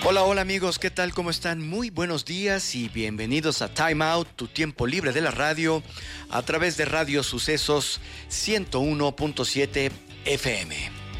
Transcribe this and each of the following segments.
Hola, hola amigos, ¿qué tal? ¿Cómo están? Muy buenos días y bienvenidos a Time Out, tu tiempo libre de la radio, a través de Radio Sucesos 101.7 FM.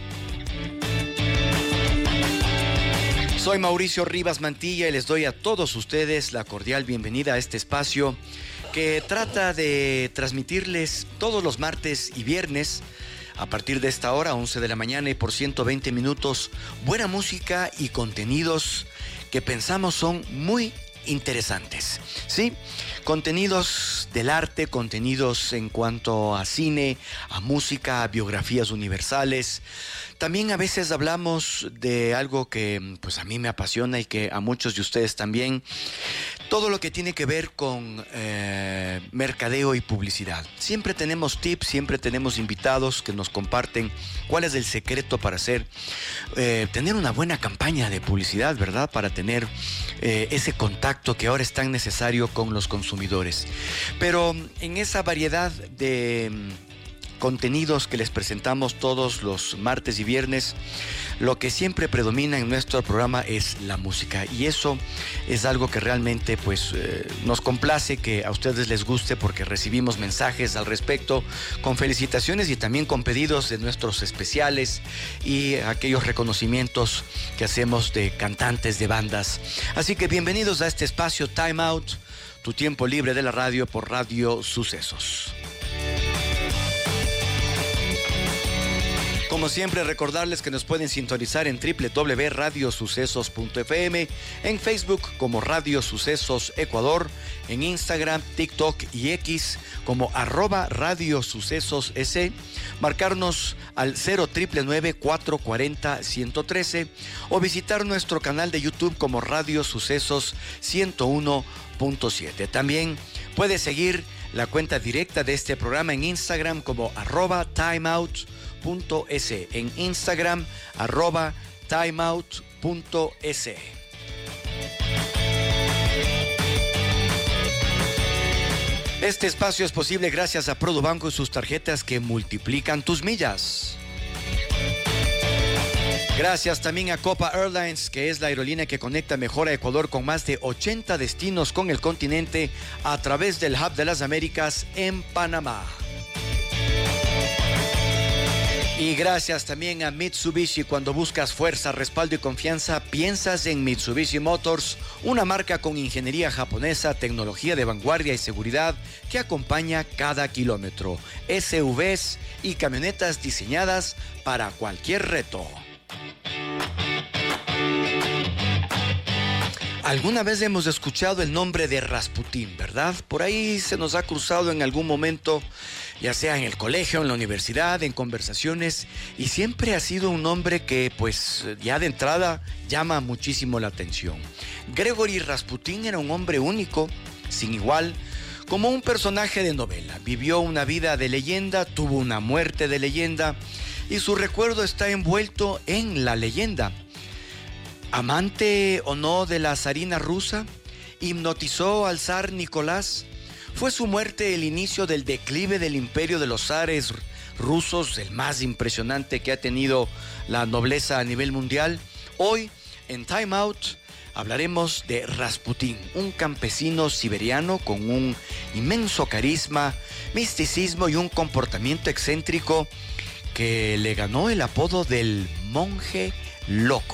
Soy Mauricio Rivas Mantilla y les doy a todos ustedes la cordial bienvenida a este espacio que trata de transmitirles todos los martes y viernes a partir de esta hora, 11 de la mañana y por 120 minutos, buena música y contenidos que pensamos son muy interesantes, ¿sí? Contenidos del arte, contenidos en cuanto a cine, a música, a biografías universales. También a veces hablamos de algo que pues a mí me apasiona y que a muchos de ustedes también. Todo lo que tiene que ver con mercadeo y publicidad. Siempre tenemos tips, siempre tenemos invitados que nos comparten cuál es el secreto para tener una buena campaña de publicidad, ¿verdad? Para tener ese contacto que ahora es tan necesario con los consumidores. Pero en esa variedad de contenidos que les presentamos todos los martes y viernes, lo que siempre predomina en nuestro programa es la música, y eso es algo que realmente nos complace que a ustedes les guste, porque recibimos mensajes al respecto con felicitaciones y también con pedidos de nuestros especiales y aquellos reconocimientos que hacemos de cantantes de bandas. Así que bienvenidos a este espacio Time Out, tu tiempo libre de la radio por Radio Sucesos. Como siempre, recordarles que nos pueden sintonizar en www.radiosucesos.fm, en Facebook como Radio Sucesos Ecuador, en Instagram, TikTok y X como @radiosucesosS, marcarnos al 0999-440-113 o visitar nuestro canal de YouTube como Radio Sucesos 101.7. También puede seguir la cuenta directa de este programa en Instagram como @timeout.s, en Instagram @timeout.s. Este espacio es posible gracias a Produbanco y sus tarjetas que multiplican tus millas. Gracias también a Copa Airlines, que es la aerolínea que conecta mejor a Ecuador con más de 80 destinos con el continente a través del Hub de las Américas en Panamá. Y gracias también a Mitsubishi. Cuando buscas fuerza, respaldo y confianza, piensas en Mitsubishi Motors, una marca con ingeniería japonesa, tecnología de vanguardia y seguridad que acompaña cada kilómetro. SUVs y camionetas diseñadas para cualquier reto. Alguna vez hemos escuchado el nombre de Rasputín, ¿verdad? Por ahí se nos ha cruzado en algún momento, ya sea en el colegio, en la universidad, en conversaciones, y siempre ha sido un nombre que, ya de entrada llama muchísimo la atención. Gregory Rasputín era un hombre único, sin igual, como un personaje de novela. Vivió una vida de leyenda, tuvo una muerte de leyenda, y su recuerdo está envuelto en la leyenda. Amante o no de la zarina rusa, hipnotizó al zar Nicolás. Fue su muerte el inicio del declive del imperio de los zares rusos, el más impresionante que ha tenido la nobleza a nivel mundial. Hoy, en Time Out, hablaremos de Rasputín, un campesino siberiano con un inmenso carisma, misticismo y un comportamiento excéntrico que le ganó el apodo del monje loco.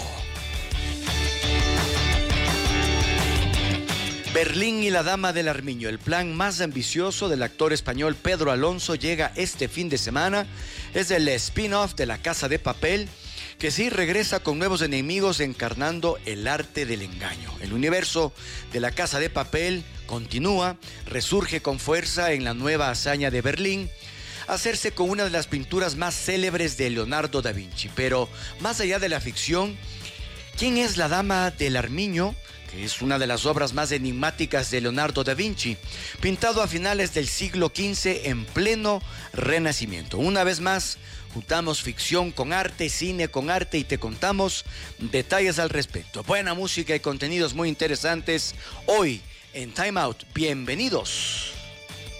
Berlín y la Dama del Armiño, el plan más ambicioso del actor español Pedro Alonso, llega este fin de semana. Es el spin-off de La Casa de Papel, que sí regresa con nuevos enemigos encarnando el arte del engaño. El universo de La Casa de Papel continúa, resurge con fuerza en la nueva hazaña de Berlín, hacerse con una de las pinturas más célebres de Leonardo da Vinci. Pero más allá de la ficción, ¿quién es la Dama del Armiño? Que es una de las obras más enigmáticas de Leonardo da Vinci, pintado a finales del siglo XV en pleno Renacimiento. Una vez más, juntamos ficción con arte, cine con arte, y te contamos detalles al respecto. Buena música y contenidos muy interesantes hoy en Time Out. Bienvenidos.